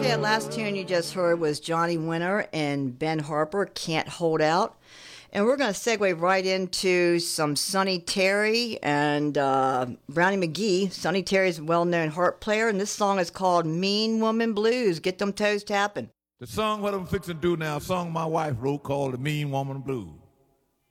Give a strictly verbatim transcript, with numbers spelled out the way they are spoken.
That last tune you just heard was Johnny Winter and Ben Harper, Can't Hold Out. And we're going to segue right into some Sonny Terry and uh, Brownie McGhee. Sonny Terry's a well-known harp player, and this song is called Mean Woman Blues. Get them toes tapping. The song what I'm fixing to do now, a song my wife wrote called The Mean Woman Blues.